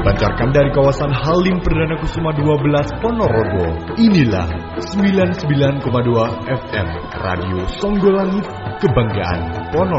dipancarkan dari kawasan Halim Perdana Kusuma 12 Ponorogo. Inilah 99,2 FM Radio Songgolangit, Kebanggaan Ponorogo.